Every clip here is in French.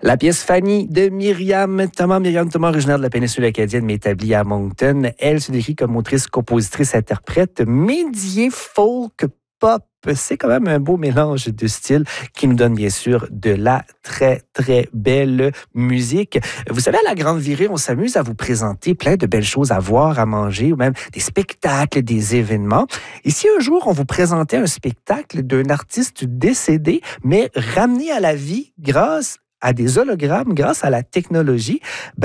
La pièce Fanny de Myriam Thomas. Myriam Thomas, originaire de la péninsule acadienne, mais établie à Moncton. Elle se décrit comme autrice, compositrice, interprète, médié, folk, pop. C'est quand même un beau mélange de styles qui nous donne bien sûr de la très, très belle musique. Vous savez, à la Grande Virée, on s'amuse à vous présenter plein de belles choses à voir, à manger, ou même des spectacles, des événements. Ici, un jour, on vous présentait un spectacle d'un artiste décédé, mais ramené à la vie grâce à des hologrammes grâce à la technologie.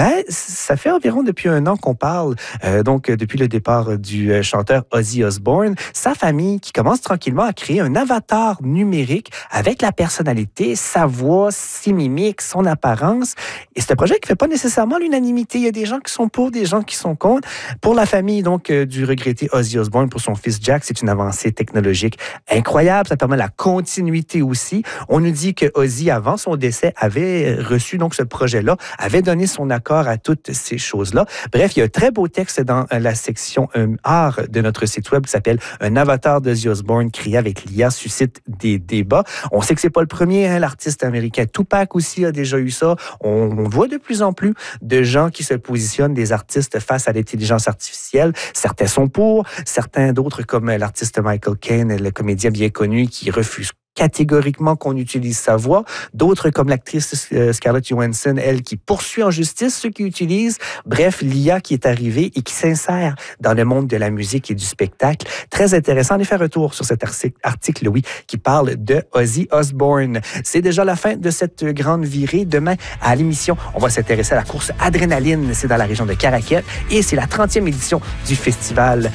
Ça fait environ depuis 1 an qu'on parle, donc depuis le départ du chanteur Ozzy Osbourne, sa famille qui commence tranquillement à créer un avatar numérique avec la personnalité, sa voix, ses mimiques, son apparence. Et c'est un projet qui ne fait pas nécessairement l'unanimité. Il y a des gens qui sont pour, des gens qui sont contre. Pour la famille donc du regretté Ozzy Osbourne, pour son fils Jack, c'est une avancée technologique incroyable. Ça permet la continuité aussi. On nous dit que Ozzy, avant son décès, avait reçu donc ce projet-là, avait donné son accord à toutes ces choses-là. Bref, il y a un très beau texte dans la section art de notre site web qui s'appelle « Un avatar d'Ozzy Osbourne créé avec l'IA suscite des débats ». On sait que c'est pas le premier, hein, l'artiste américain Tupac aussi a déjà eu ça. On voit de plus en plus de gens qui se positionnent, des artistes face à l'intelligence artificielle. Certains sont pour, certains d'autres comme l'artiste Michael Caine, le comédien bien connu qui refuse catégoriquement qu'on utilise sa voix. D'autres, comme l'actrice Scarlett Johansson, elle, qui poursuit en justice ceux qui utilisent. Bref, l'IA qui est arrivée et qui s'insère dans le monde de la musique et du spectacle. Très intéressant. Allez faire un tour sur cet article, oui, qui parle de Ozzy Osbourne. C'est déjà la fin de cette grande virée. Demain, à l'émission, on va s'intéresser à la course Adrénaline. C'est dans la région de Caraquet et c'est la 30e édition du festival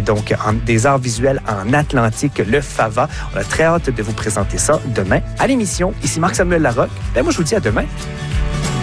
des arts visuels en Atlantique, le FAVA. On a très hâte de vous présenter ça demain à l'émission. Ici Marc-Samuel Larocque. Moi, je vous dis à demain.